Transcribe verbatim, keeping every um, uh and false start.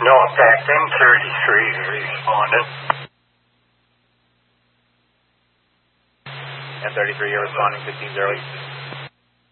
No effect. M thirty-three responded. M thirty-three, you're responding fifteen zero eight.